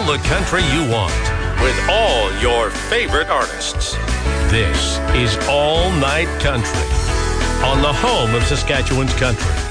the country you want with all your favorite artists. This is All Night Country on the home of Saskatchewan's country.